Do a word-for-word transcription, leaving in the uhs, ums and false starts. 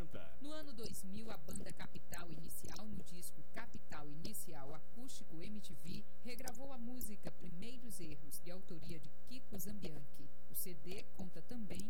noventa. No ano dois mil, a banda Capital Inicial, no disco Capital Inicial Acústico M T V, regravou a música Primeiros Erros, de autoria de Kiko Zambianchi. O C D conta também